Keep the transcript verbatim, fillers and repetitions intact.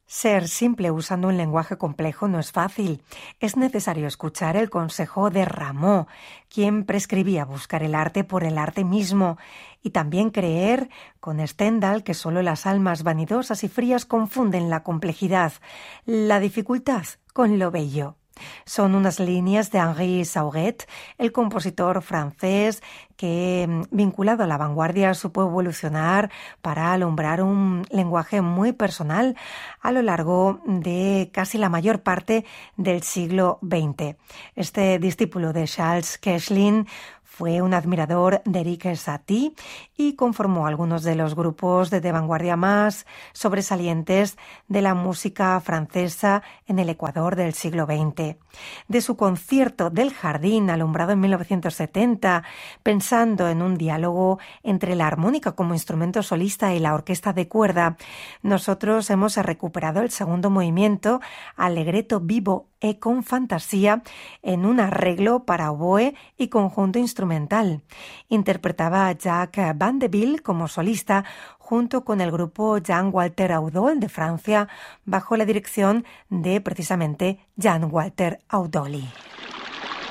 Ser simple usando un lenguaje complejo no es fácil. Es necesario escuchar el consejo de Rameau, quien prescribía buscar el arte por el arte mismo, y también creer, con Stendhal, que solo las almas vanidosas y frías confunden la complejidad, la dificultad con lo bello. Son unas líneas de Henri Sauret, el compositor francés que, vinculado a la vanguardia, supo evolucionar para alumbrar un lenguaje muy personal a lo largo de casi la mayor parte del siglo veinte. Este discípulo de Charles Koechlin fue un admirador de Erik Satie y conformó algunos de los grupos de, de vanguardia más sobresalientes de la música francesa en el Ecuador del siglo veinte. De su concierto del Jardín, alumbrado en mil novecientos setenta, pensando en un diálogo entre la armónica como instrumento solista y la orquesta de cuerda, nosotros hemos recuperado el segundo movimiento, Allegretto vivo e con fantasía, en un arreglo para oboe y conjunto instrumental. Interpretaba a Jacques Vandeville como solista junto con el grupo Jean Walter Audol de Francia, bajo la dirección de precisamente Jean Walter Audoli.